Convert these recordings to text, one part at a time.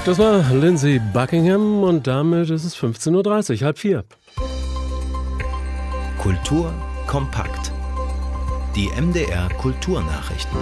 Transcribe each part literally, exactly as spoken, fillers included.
Das war Lindsey Buckingham und damit ist es fünfzehn Uhr dreißig, halb vier. Kultur kompakt. Die M D R Kulturnachrichten.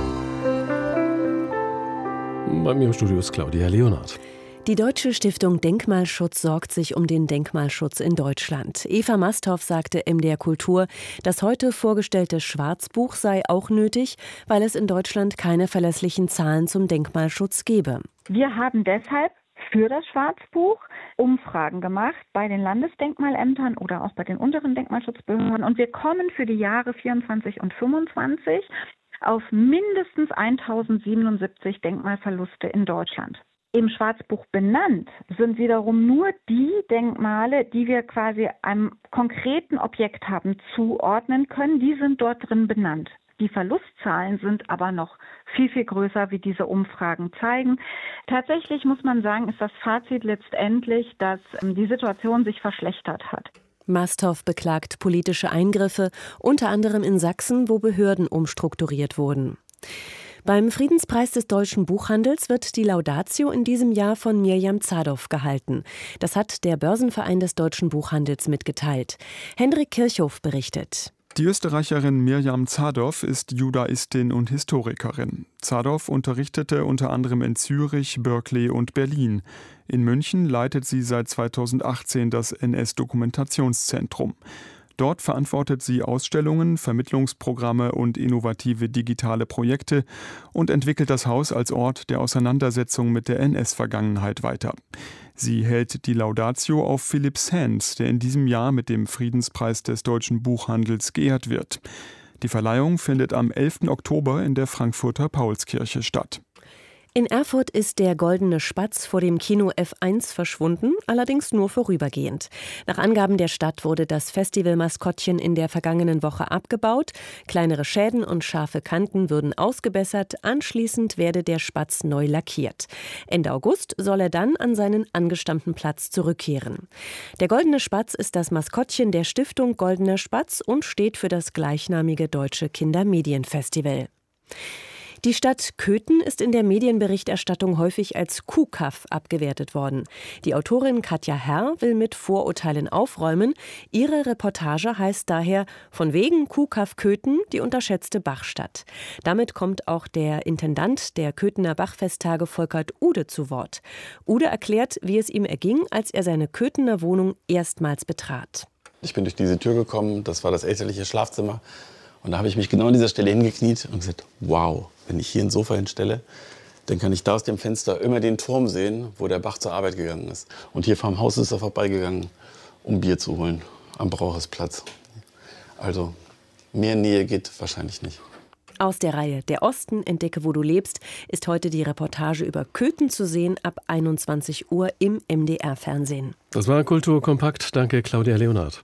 Bei mir im Studio ist Claudia Leonhardt. Die Deutsche Stiftung Denkmalschutz sorgt sich um den Denkmalschutz in Deutschland. Eva Masthoff sagte M D R Kultur, das heute vorgestellte Schwarzbuch sei auch nötig, weil es in Deutschland keine verlässlichen Zahlen zum Denkmalschutz gebe. Wir haben deshalb für das Schwarzbuch Umfragen gemacht bei den Landesdenkmalämtern oder auch bei den unteren Denkmalschutzbehörden. Und wir kommen für die Jahre vierundzwanzig und fünfundzwanzig auf mindestens tausendsiebenundsiebzig Denkmalverluste in Deutschland. Im Schwarzbuch benannt sind wiederum nur die Denkmale, die wir quasi einem konkreten Objekt haben zuordnen können. Die sind dort drin benannt. Die Verlustzahlen sind aber noch viel, viel größer, wie diese Umfragen zeigen. Tatsächlich muss man sagen, ist das Fazit letztendlich, dass die Situation sich verschlechtert hat. Masthoff beklagt politische Eingriffe, unter anderem in Sachsen, wo Behörden umstrukturiert wurden. Beim Friedenspreis des deutschen Buchhandels wird die Laudatio in diesem Jahr von Mirjam Zadov gehalten. Das hat der Börsenverein des deutschen Buchhandels mitgeteilt. Hendrik Kirchhoff berichtet. Die Österreicherin Mirjam Zadov ist Judaistin und Historikerin. Zadov unterrichtete unter anderem in Zürich, Berkeley und Berlin. In München leitet sie seit zweitausendachtzehn das N S-Dokumentationszentrum. Dort verantwortet sie Ausstellungen, Vermittlungsprogramme und innovative digitale Projekte und entwickelt das Haus als Ort der Auseinandersetzung mit der N S-Vergangenheit weiter. Sie hält die Laudatio auf Philipp Sands, der in diesem Jahr mit dem Friedenspreis des deutschen Buchhandels geehrt wird. Die Verleihung findet am elften Oktober in der Frankfurter Paulskirche statt. In Erfurt ist der Goldene Spatz vor dem Kino F eins verschwunden, allerdings nur vorübergehend. Nach Angaben der Stadt wurde das Festivalmaskottchen in der vergangenen Woche abgebaut. Kleinere Schäden und scharfe Kanten würden ausgebessert. Anschließend werde der Spatz neu lackiert. Ende August soll er dann an seinen angestammten Platz zurückkehren. Der Goldene Spatz ist das Maskottchen der Stiftung Goldener Spatz und steht für das gleichnamige Deutsche Kindermedienfestival. Die Stadt Köthen ist in der Medienberichterstattung häufig als Kuhkaff abgewertet worden. Die Autorin Katja Herr will mit Vorurteilen aufräumen. Ihre Reportage heißt daher von wegen Kuhkaff Köthen, die unterschätzte Bachstadt. Damit kommt auch der Intendant der Köthener Bachfesttage Volkert Ude zu Wort. Ude erklärt, wie es ihm erging, als er seine Köthener Wohnung erstmals betrat. Ich bin durch diese Tür gekommen, das war das elterliche Schlafzimmer. Und da habe ich mich genau an dieser Stelle hingekniet und gesagt, wow, wenn ich hier ein Sofa hinstelle, dann kann ich da aus dem Fenster immer den Turm sehen, wo der Bach zur Arbeit gegangen ist. Und hier vorm Haus ist er vorbeigegangen, um Bier zu holen, am Brauchersplatz. Also mehr Nähe geht wahrscheinlich nicht. Aus der Reihe Der Osten, entdecke, wo du lebst, ist heute die Reportage über Köthen zu sehen, ab einundzwanzig Uhr im M D R-Fernsehen. Das war Kultur kompakt. Danke, Claudia Leonhardt.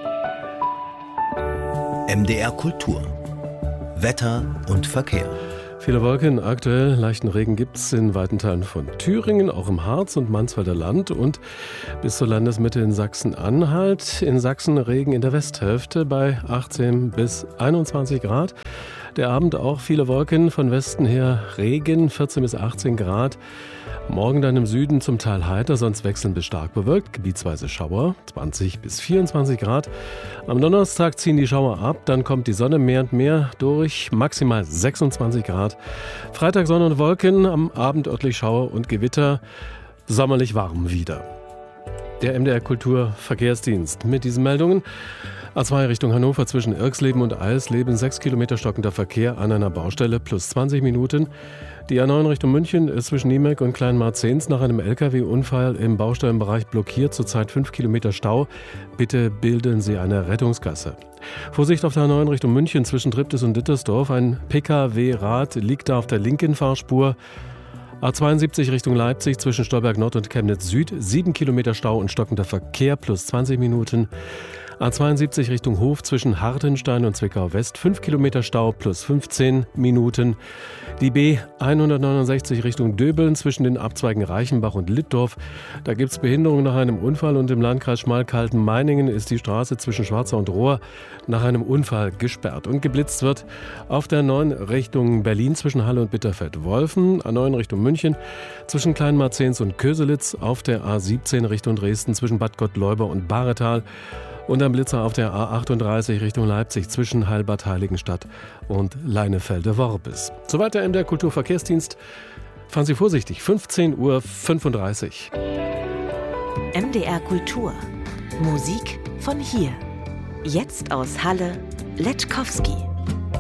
M D R Kultur. Wetter und Verkehr. Viele Wolken, aktuell leichten Regen gibt es in weiten Teilen von Thüringen, auch im Harz und Mansfelder Land und bis zur Landesmitte in Sachsen-Anhalt. In Sachsen Regen in der Westhälfte bei achtzehn bis einundzwanzig Grad. Der Abend auch viele Wolken, von Westen her Regen, vierzehn bis achtzehn Grad. Morgen dann im Süden zum Teil heiter, sonst wechselnd bis stark bewölkt, gebietsweise Schauer, zwanzig bis vierundzwanzig Grad. Am Donnerstag ziehen die Schauer ab, dann kommt die Sonne mehr und mehr durch, maximal sechsundzwanzig Grad. Freitag Sonne und Wolken, am Abend örtlich Schauer und Gewitter, sommerlich warm wieder. Der M D R Kultur Verkehrsdienst mit diesen Meldungen. A zwei Richtung Hannover zwischen Irxleben und Eisleben, sechs Kilometer stockender Verkehr an einer Baustelle plus zwanzig Minuten. Die A neun Richtung München ist zwischen Niemek und Kleinmarzens nach einem L K W-Unfall im Baustellenbereich blockiert, zurzeit fünf Kilometer Stau. Bitte bilden Sie eine Rettungsgasse. Vorsicht auf der A neun Richtung München zwischen Triptis und Dittersdorf. Ein P K W-Rad liegt da auf der linken Fahrspur. A zweiundsiebzig Richtung Leipzig zwischen Stolberg Nord und Chemnitz Süd, sieben Kilometer Stau und stockender Verkehr plus zwanzig Minuten. A zweiundsiebzig Richtung Hof zwischen Hartenstein und Zwickau West, fünf Kilometer Stau plus fünfzehn Minuten. Die B hundertneunundsechzig Richtung Döbeln zwischen den Abzweigen Reichenbach und Littdorf. Da gibt es Behinderung nach einem Unfall und im Landkreis Schmalkalden-Meiningen ist die Straße zwischen Schwarzau und Rohr nach einem Unfall gesperrt. Und geblitzt wird auf der neun Richtung Berlin zwischen Halle und Bitterfeld-Wolfen, A neun Richtung München zwischen Kleinmarzens und Köselitz, auf der A siebzehn Richtung Dresden zwischen Bad Gottleuba und Bahretal und ein Blitzer auf der A achtunddreißig Richtung Leipzig zwischen Heilbad Heiligenstadt und Leinefelde-Worbis. Soweit der M D R Kulturverkehrsdienst. Fahren Sie vorsichtig, fünfzehn Uhr fünfunddreißig. M D R Kultur. Musik von hier. Jetzt aus Halle, Letschkowski.